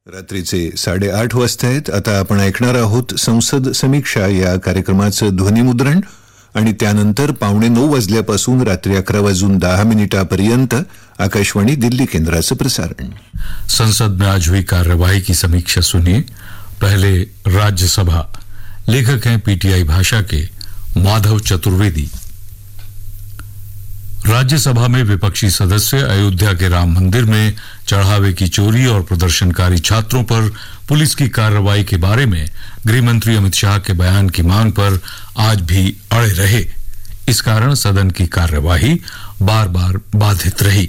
रात्रीचे 8:30 वाजता आहेत. आता आपण ऐकणार आहोत संसद समीक्षा या कार्यक्रमाचं ध्वनिमुद्रण आणि त्यानंतर 8:45 वाजल्यापासून रात्री 11:10 पर्यंत आकाशवाणी दिल्ली केंद्राचं प्रसारण. संसद में आज हुई कार्यवाही की समीक्षा सुनिए. पहले राज्यसभा. लेखक हैं पीटीआई भाषा के माधव चतुर्वेदी. राज्यसभा में विपक्षी सदस्य अयोध्या के राम मंदिर में चढ़ावे की चोरी और प्रदर्शनकारी छात्रों पर पुलिस की कार्रवाई के बारे में गृह मंत्री अमित शाह के बयान की मांग पर आज भी अड़े रहे. इस कारण सदन की कार्यवाही बार बार बाधित रही.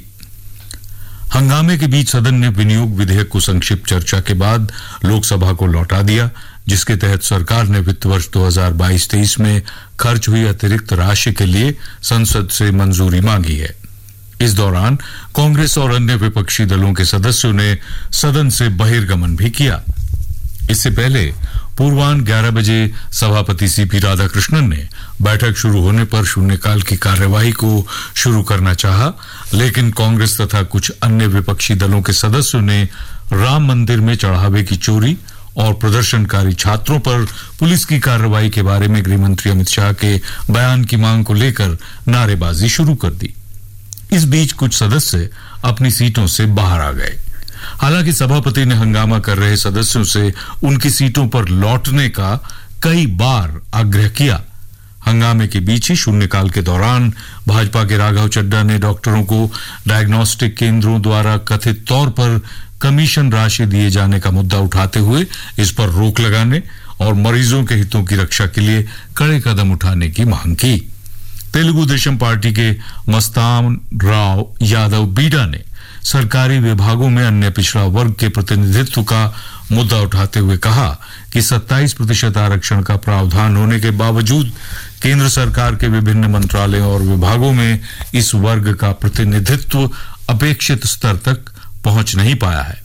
हंगामे के बीच सदन ने विनियोग विधेयक को संक्षिप्त चर्चा के बाद लोकसभा को लौटा दिया, जिसके तहत सरकार ने वित्त वर्ष 2022-23 में खर्च हुई अतिरिक्त राशि के लिए संसद से मंजूरी मांगी है. इस दौरान कांग्रेस और अन्य विपक्षी दलों के सदस्यों ने सदन से बहिर्गमन भी किया. इससे पहले पूर्वाह्न 11 बजे सभापति सीपी राधाकृष्णन ने बैठक शुरू होने पर शून्यकाल की कार्यवाही को शुरू करना चाहा, लेकिन कांग्रेस तथा कुछ अन्य विपक्षी दलों के सदस्यों ने राम मंदिर में चढ़ावे की चोरी और प्रदर्शनकारी छात्रों पर पुलिस की कार्रवाई के बारे में गृह मंत्री अमित शाह के बयान की मांग को लेकर नारेबाजी शुरू कर दी. इस बीच कुछ सदस्य अपनी सीटों से बाहर आ गए. हालांकि सभापति ने हंगामा कर रहे सदस्यों से उनकी सीटों पर लौटने का कई बार आग्रह किया. हंगामे के बीच ही शून्यकाल के दौरान भाजपा के राघव चड्ढा ने डॉक्टरों को डायग्नोस्टिक केंद्रों द्वारा कथित तौर पर कमीशन राशि दिए जाने का मुद्दा उठाते हुए इस पर रोक लगाने और मरीजों के हितों की रक्षा के लिए कड़े कदम उठाने की मांग की. तेलुगु देशम पार्टी के मस्तान राव यादव बीडा ने सरकारी विभागों में अन्य पिछड़ा वर्ग के प्रतिनिधित्व का मुद्दा उठाते हुए कहा कि 27% आरक्षण का प्रावधान होने के बावजूद केंद्र सरकार के विभिन्न मंत्रालयों और विभागों में इस वर्ग का प्रतिनिधित्व अपेक्षित स्तर तक पहुंच नहीं पाया है.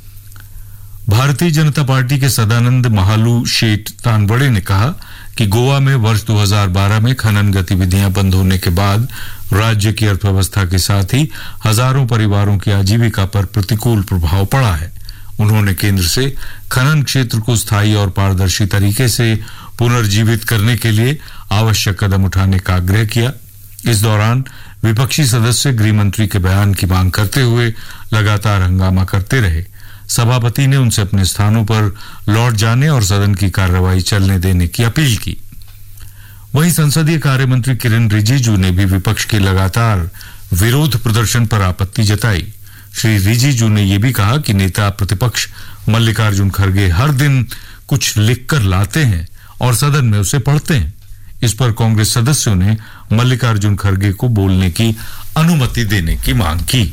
भारतीय जनता पार्टी के सदानंद महालू शेठ तानबड़े ने कहा कि गोवा में वर्ष 2012 में खनन गतिविधियां बंद होने के बाद राज्य की अर्थव्यवस्था के साथ ही हजारों परिवारों की आजीविका पर प्रतिकूल प्रभाव पड़ा है. उन्होंने केंद्र से खनन क्षेत्र को स्थायी और पारदर्शी तरीके से पुनर्जीवित करने के लिए आवश्यक कदम उठाने का आग्रह किया. इस दौरान विपक्षी सदस्य गृह मंत्री के बयान की मांग करते हुए लगातार हंगामा करते रहे. सभापति ने उनसे अपने स्थानों पर लौट जाने और सदन की कार्रवाई चलने देने की अपील की. वहीं संसदीय कार्य मंत्री किरेन रिजिजू ने भी विपक्ष के लगातार विरोध प्रदर्शन पर आपत्ति जताई. श्री रिजिजू ने यह भी कहा कि नेता प्रतिपक्ष मल्लिकार्जुन खड़गे हर दिन कुछ लिखकर लाते हैं और सदन में उसे पढ़ते हैं. इस पर कांग्रेस सदस्यों ने मल्लिकार्जुन खड़गे को बोलने की अनुमति देने की मांग की.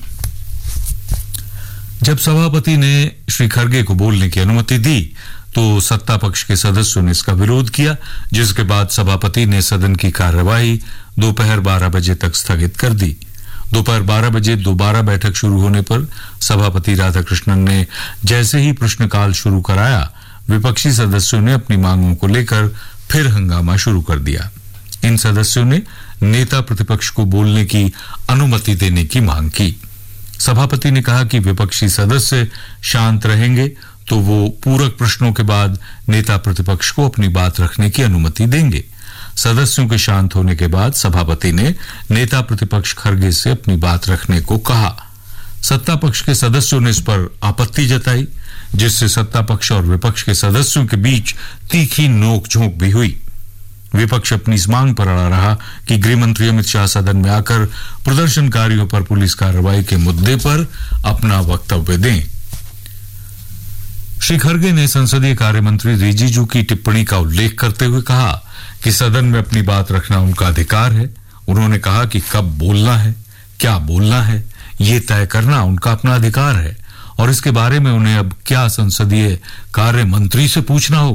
जब सभापति ने श्री खड़गे को बोलने की अनुमति दी तो सत्ता पक्ष के सदस्यों ने इसका विरोध किया, जिसके बाद सभापति ने सदन की कार्यवाही दोपहर 12 बजे तक स्थगित कर दी. दोपहर 12 बजे दोबारा बैठक शुरू होने पर सभापति राधाकृष्णन ने जैसे ही प्रश्नकाल शुरू कराया, विपक्षी सदस्यों ने अपनी मांगों को लेकर फिर हंगामा शुरू कर दिया. इन सदस्यों ने नेता प्रतिपक्ष को बोलने की अनुमति देने की मांग की. सभापति ने कहा कि विपक्षी सदस्य शांत रहेंगे तो वो पूरक प्रश्नों के बाद नेता प्रतिपक्ष को अपनी बात रखने की अनुमति देंगे. सदस्यों के शांत होने के बाद सभापति ने नेता प्रतिपक्ष खड़गे से अपनी बात रखने को कहा. सत्ता पक्ष के सदस्यों ने इस पर आपत्ति जताई, जिससे सत्ता पक्ष और विपक्ष के सदस्यों के बीच तीखी नोकझोंक भी हुई. विपक्ष अपनी इस मांग पर अड़ा रहा कि गृह मंत्री अमित शाह सदन में आकर प्रदर्शनकारियों पर पुलिस कार्रवाई के मुद्दे पर अपना वक्तव्य दें. श्री खड़गे ने संसदीय कार्य मंत्री रिजिजू की टिप्पणी का उल्लेख करते हुए कहा कि सदन में अपनी बात रखना उनका अधिकार है. उन्होंने कहा कि कब बोलना है, क्या बोलना है, ये तय करना उनका अपना अधिकार है और इसके बारे में उन्हें अब क्या संसदीय कार्य मंत्री से पूछना होगा.